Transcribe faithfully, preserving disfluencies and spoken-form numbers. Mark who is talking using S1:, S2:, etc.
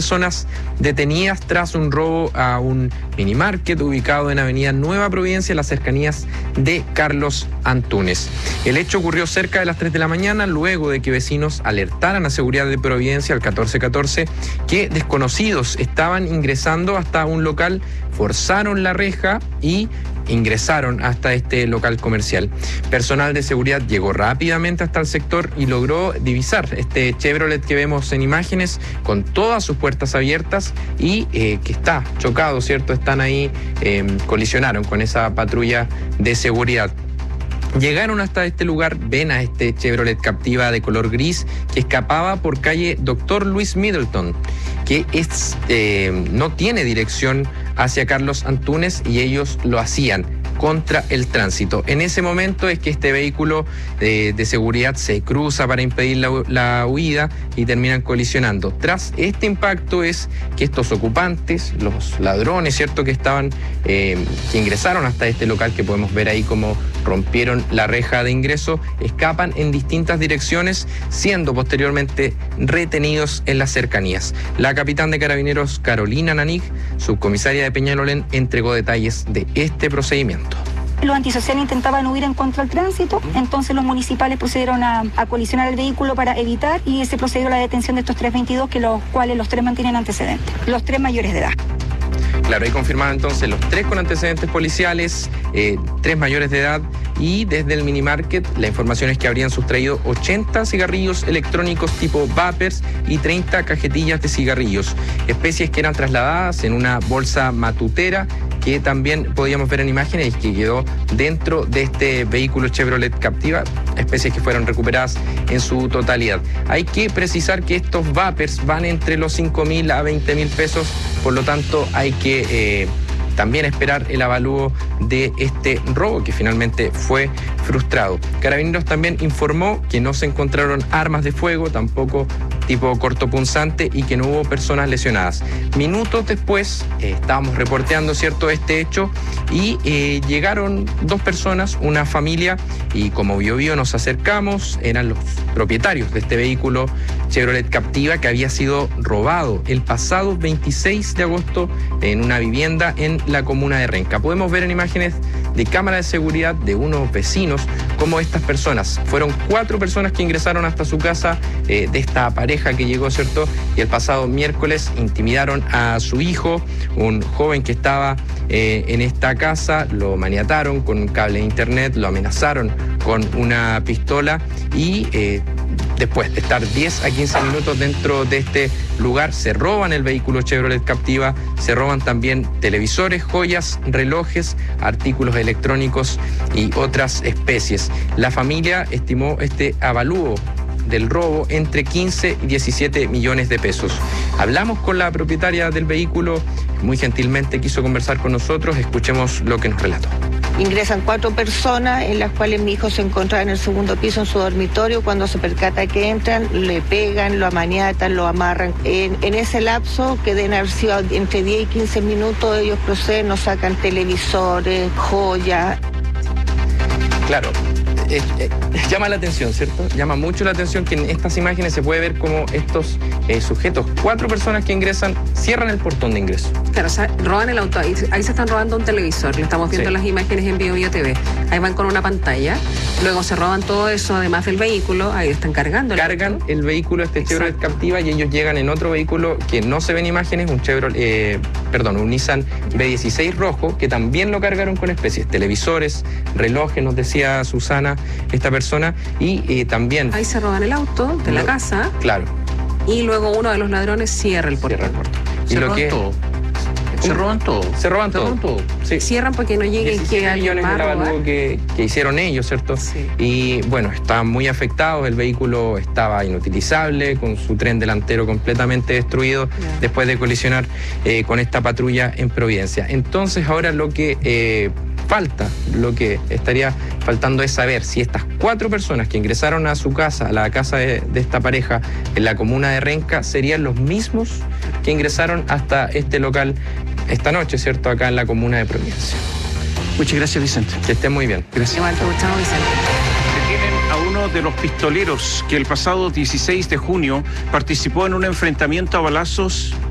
S1: personas detenidas tras un robo a un minimarket ubicado en Avenida Nueva Providencia, en las cercanías de Carlos Antunes. El hecho ocurrió cerca de las tres de la mañana, luego de que vecinos alertaran a Seguridad de Providencia al catorce catorce que desconocidos estaban ingresando hasta un local, forzaron la reja y ingresaron hasta este local comercial. Personal de seguridad llegó rápidamente hasta el sector y logró divisar este Chevrolet que vemos en imágenes con todas sus puertas abiertas y eh, que está chocado, ¿cierto? Están ahí, eh, colisionaron con esa patrulla de seguridad. Llegaron hasta este lugar, ven a este Chevrolet Captiva de color gris que escapaba por calle Doctor Luis Middleton, que es, eh, no tiene dirección hacia Carlos Antunes y ellos lo hacían contra el tránsito. En ese momento es que este vehículo de, de seguridad se cruza para impedir la, la huida y terminan colisionando. Tras este impacto es que estos ocupantes, los ladrones, ¿cierto?, que estaban, eh, que ingresaron hasta este local, que podemos ver ahí como rompieron la reja de ingreso, escapan en distintas direcciones, siendo posteriormente retenidos en las cercanías. La capitán de Carabineros, Carolina Nanig, subcomisaria de Peñalolén, entregó detalles de este procedimiento.
S2: Los antisociales intentaban huir en contra del tránsito, entonces los municipales procedieron a, a colisionar el vehículo para evitar y se procedió a la detención de estos trescientos veintidós, que los cuales los tres mantienen antecedentes, los tres mayores de edad.
S1: Claro, ahí confirmaban entonces los tres con antecedentes policiales, eh, tres mayores de edad, y desde el minimarket la información es que habrían sustraído ochenta cigarrillos electrónicos tipo vapers y treinta cajetillas de cigarrillos, especies que eran trasladadas en una bolsa matutera que también podíamos ver en imágenes y que quedó dentro de este vehículo Chevrolet Captiva, especies que fueron recuperadas en su totalidad. Hay que precisar que estos vapers van entre los cinco mil a veinte mil pesos, por lo tanto hay que eh, también esperar el avalúo de este robo que finalmente fue frustrado. Carabineros también informó que no se encontraron armas de fuego, tampoco tipo cortopunzante, y que no hubo personas lesionadas. Minutos después eh, estábamos reporteando, ¿cierto?, este hecho y eh, llegaron dos personas, una familia, y como Bio Bio nos acercamos, eran los propietarios de este vehículo Chevrolet Captiva que había sido robado el pasado veintiséis de agosto en una vivienda en la comuna de Renca. Podemos ver en imágenes de cámara de seguridad de unos vecinos cómo estas personas, fueron cuatro personas que ingresaron hasta su casa eh, de esta pareja que llegó, ¿cierto?, y el pasado miércoles intimidaron a su hijo, un joven que estaba eh, en esta casa, lo maniataron con un cable de internet, lo amenazaron con una pistola y eh, después de estar diez a quince minutos dentro de este lugar, se roban el vehículo Chevrolet Captiva, se roban también televisores, joyas, relojes, artículos electrónicos y otras especies. La familia estimó este avalúo del robo entre quince y diecisiete millones de pesos. Hablamos con la propietaria del vehículo, muy gentilmente quiso conversar con nosotros, escuchemos lo que nos relató.
S3: Ingresan cuatro personas, en las cuales mi hijo se encontraba en el segundo piso en su dormitorio. Cuando se percata que entran, le pegan, lo amaniatan, lo amarran. En, en ese lapso, que deben haber sido entre diez y quince minutos, ellos proceden, nos sacan televisores, joyas.
S1: Claro. Eh, eh, llama la atención, ¿cierto? Llama mucho la atención que en estas imágenes se puede ver como estos eh, sujetos, cuatro personas que ingresan, cierran el portón de ingreso.
S4: Claro, o sea, roban el auto, ahí, ahí se están robando un televisor, lo estamos viendo en las imágenes en Bio Bio T V. Ahí van con una pantalla, luego se roban todo eso, además del vehículo, ahí están cargando.
S1: Cargan el, el vehículo, este Exacto. Chevrolet Captiva, y ellos llegan en otro vehículo que no se ven imágenes, un Chevrolet, eh, perdón, un Nissan B dieciséis rojo, que también lo cargaron con especies, televisores, relojes, nos decía Susana, esta persona, y eh, también...
S4: Ahí se roban el auto de la casa.
S1: Claro.
S4: Y luego uno de los ladrones cierra el portón.
S1: Cierra el portón.
S5: Se roban que... todo. Se roban todo.
S1: Se roban todo.
S5: todo.
S1: Sí.
S4: Cierran porque no lleguen que alguien
S1: millones
S4: más
S1: de avalúo que, que hicieron ellos, ¿cierto?
S4: Sí.
S1: Y bueno, estaban muy afectados, el vehículo estaba inutilizable, con su tren delantero completamente destruido yeah. después de colisionar eh, con esta patrulla en Providencia. Entonces ahora lo que eh, falta, lo que estaría faltando es saber si estas cuatro personas que ingresaron a su casa, a la casa de, de esta pareja en la comuna de Renca, serían los mismos que ingresaron hasta este local esta noche, ¿cierto?, acá en la comuna de Providencia.
S5: Muchas gracias, Vicente.
S1: Que estén muy bien.
S4: Gracias. Igual, chao, Vicente.
S5: Detienen a uno de los pistoleros que el pasado dieciséis de junio participó en un enfrentamiento a balazos